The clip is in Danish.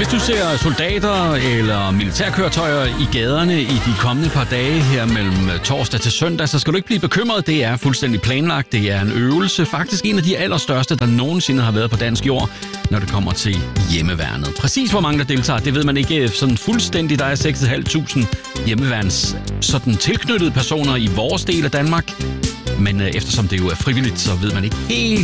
du ser soldater eller militærkøretøjer i gaderne i de kommende par dage her mellem torsdag til søndag, så skal du ikke blive bekymret. Det er fuldstændig planlagt. Det er en øvelse. Faktisk en af de allerstørste, der nogensinde har været på dansk jord, når det kommer til hjemmeværnet. Præcis hvor mange der deltager, det ved man ikke sådan fuldstændig. Der er 6.500 hjemmeværns sådan tilknyttede personer i vores del af Danmark. Men eftersom det jo er frivilligt, så ved man ikke helt,